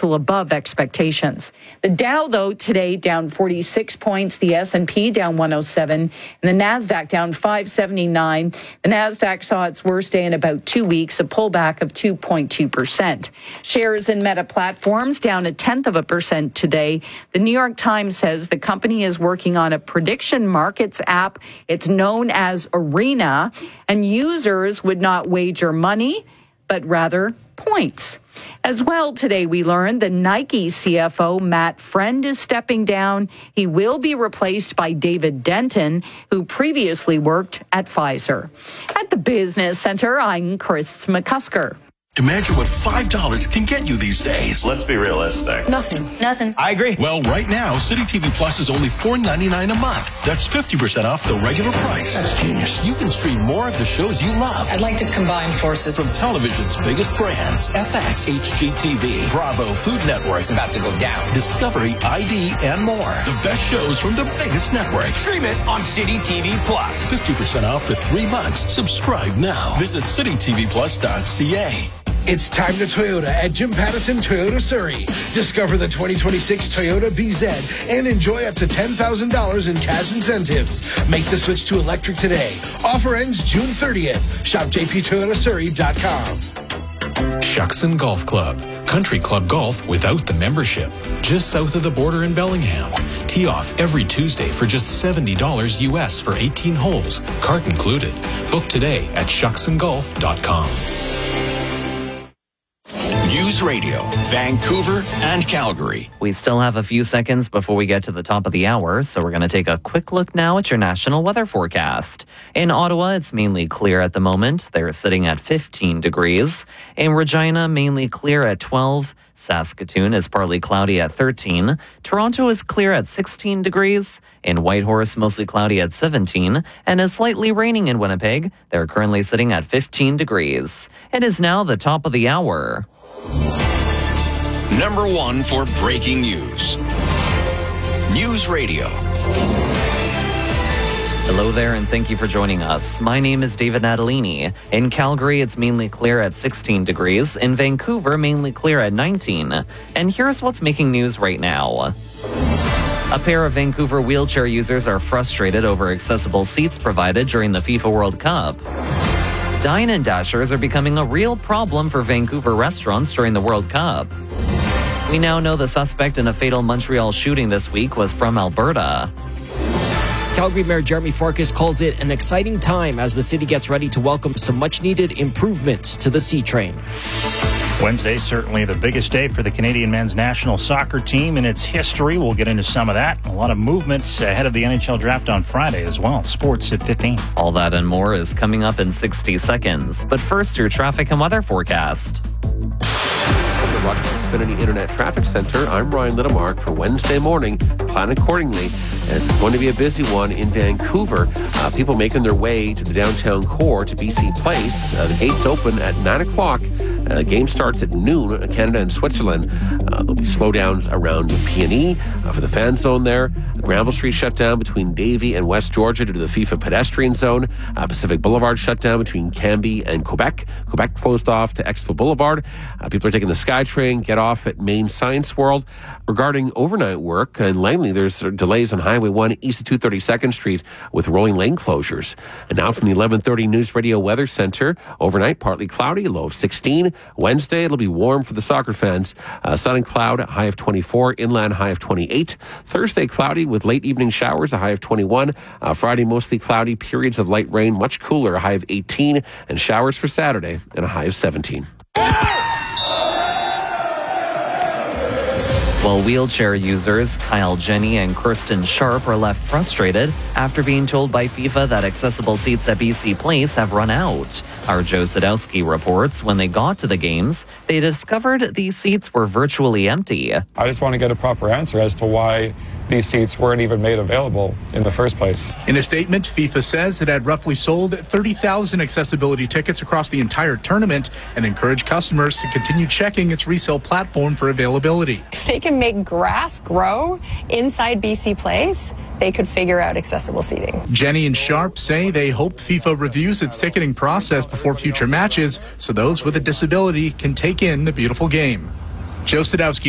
also above expectations. The Dow, though, today down 46 points. The S&P down 107. And the NASDAQ down 579. The NASDAQ saw its worst day in about 2 weeks, a pullback of 2.2%. Shares in Meta Platforms down 0.1% today. The New York Times says the company is working on a prediction markets app. It's known as Arena, and users would not wager money, but rather points. As well, today we learned the Nike CFO, Matt Friend, is stepping down. He will be replaced by David Denton, who previously worked at Pfizer. At the Business Center, I'm Chris McCusker. Imagine what $5 can get you these days. Let's be realistic. Nothing. I agree. Well, right now, City TV Plus is only $4.99 a month. That's 50% off the regular price. That's genius. You can stream more of the shows you love. I'd like to combine forces. From television's biggest brands, FX, HGTV, Bravo, Food Network. It's about to go down. Discovery, ID, and more. The best shows from the biggest networks. Stream it on City TV Plus. 50% off for 3 months. Subscribe now. Visit citytvplus.ca. It's time to Toyota at Jim Pattison Toyota Surrey. Discover the 2026 Toyota BZ and enjoy up to $10,000 in cash incentives. Make the switch to electric today. Offer ends June 30th. Shop jptoyotasurrey.com. Shuckson Golf Club. Country club golf without the membership. Just south of the border in Bellingham. Tee off every Tuesday for just $70 US for 18 holes. Cart included. Book today at shucksongolf.com. News Radio, Vancouver and Calgary. We still have a few seconds before we get to the top of the hour, so we're going to take a quick look now at your national weather forecast. In Ottawa, it's mainly clear at the moment. They're sitting at 15 degrees. In Regina, mainly clear at 12. Saskatoon is partly cloudy at 13. Toronto is clear at 16 degrees. In Whitehorse, mostly cloudy at 17. And is slightly raining in Winnipeg. They're currently sitting at 15 degrees. It is now the top of the hour. Number 1 for breaking news. News Radio. Hello there, and thank you for joining us. My name is David Natalini. In Calgary, it's mainly clear at 16 degrees. In Vancouver, mainly clear at 19. And here's what's making news right now. A pair of Vancouver wheelchair users are frustrated over accessible seats provided during the FIFA World Cup. Dine and Dashers are becoming a real problem for Vancouver restaurants during the World Cup. We now know the suspect in a fatal Montreal shooting this week was from Alberta. Calgary Mayor Jeremy Farkas calls it an exciting time as the city gets ready to welcome some much-needed improvements to the C-Train. Wednesday, certainly the biggest day for the Canadian men's national soccer team in its history. We'll get into some of that. A lot of movements ahead of the NHL draft on Friday as well. Sports at 15. All that and more is coming up in 60 seconds. But first, your traffic and weather forecast. From the Rogers Xfinity Internet Traffic Center, I'm Ryan Littlemark for Wednesday morning. Plan accordingly, as it's going to be a busy one in Vancouver. People making their way to the downtown core to BC Place. The gates open at 9 o'clock. The game starts at noon, Canada and Switzerland. There'll be slowdowns around Peony for the fan zone there. Granville Street shut down between Davie and West Georgia due to the FIFA pedestrian zone. Pacific Boulevard shut down between Cambie and Quebec. Quebec closed off to Expo Boulevard. People are taking the SkyTrain, get off at Main Science World. Regarding overnight work in Langley, there's delays on Highway 1 east of 232nd Street with rolling lane closures. And now from the 11:30 News Radio Weather Center, overnight partly cloudy, low of 16. Wednesday, it'll be warm for the soccer fans. Sun and cloud, high of 24. Inland, high of 28. Thursday, cloudy with late evening showers, a high of 21. Friday, mostly cloudy, periods of light rain, much cooler, a high of 18. And showers for Saturday, and a high of 17. While wheelchair users Kyle Jenny and Kirsten Sharp are left frustrated after being told by FIFA that accessible seats at BC Place have run out. Our Joe Sadowski reports when they got to the games, they discovered these seats were virtually empty. I just want to get a proper answer as to why these seats weren't even made available in the first place. In a statement, FIFA says it had roughly sold 30,000 accessibility tickets across the entire tournament and encouraged customers to continue checking its resale platform for availability. If they can make grass grow inside BC Place, they could figure out accessible seating. Jenny and Sharp say they hope FIFA reviews its ticketing process before future matches so those with a disability can take in the beautiful game. Joe Sadowski.